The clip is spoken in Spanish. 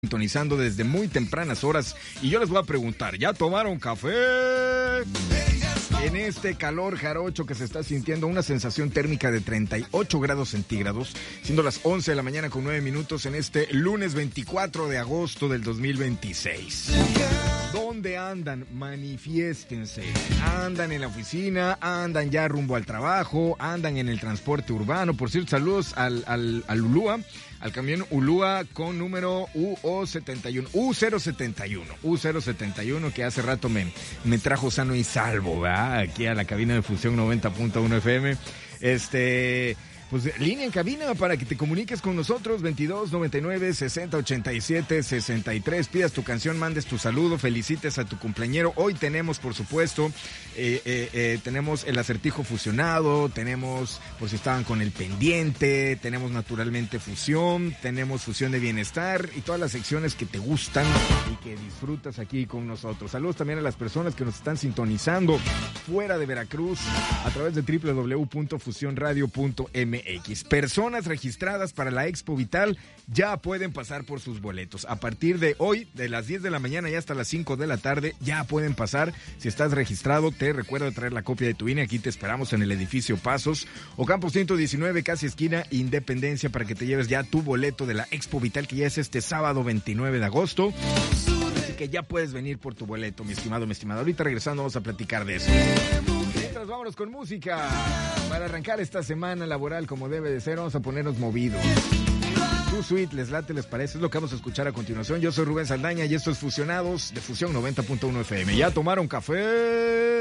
sintonizando desde muy tempranas horas y yo les voy a preguntar, ¿ya tomaron café? En este calor jarocho que se está sintiendo, una sensación térmica de 38 grados centígrados, siendo las 11 de la mañana con 9 minutos en este lunes 24 de agosto del 2026. ¿Dónde andan? Manifiéstense. Andan en la oficina, andan ya rumbo al trabajo, andan en el transporte urbano. Por cierto, saludos al Ulúa, al camión Ulúa con número U071, que hace rato me trajo sano y salvo, ¿verdad? Aquí a la cabina de Fusión 90.1 FM. Pues línea en cabina para que te comuniques con nosotros, 22 99 60 87 63. Pidas tu canción, mandes tu saludo, felicites a tu cumpleañero. Hoy tenemos, por supuesto, tenemos el acertijo fusionado, tenemos, por si estaban con el pendiente, tenemos naturalmente fusión, tenemos fusión de bienestar y todas las secciones que te gustan y que disfrutas aquí con nosotros. Saludos también a las personas que nos están sintonizando fuera de Veracruz a través de www.fusionradio.mx. Personas registradas para la Expo Vital ya pueden pasar por sus boletos. A partir de hoy, de las 10 de la mañana y hasta las 5 de la tarde, ya pueden pasar. Si estás registrado, te recuerdo traer la copia de tu INE. Aquí te esperamos en el edificio Pasos, Ocampo 119, casi esquina Independencia, para que te lleves ya tu boleto de la Expo Vital, que ya es este sábado 29 de agosto. Así que ya puedes venir por tu boleto, mi estimado, mi estimada. Ahorita regresando vamos a platicar de eso. Mientras vámonos con música. Para arrancar esta semana laboral como debe de ser, vamos a ponernos movidos. Too Sweet, ¿les late, les parece? Es lo que vamos a escuchar a continuación. Yo soy Rubén Saldaña y esto es Fusionados de Fusión 90.1 FM. ¿Ya tomaron café?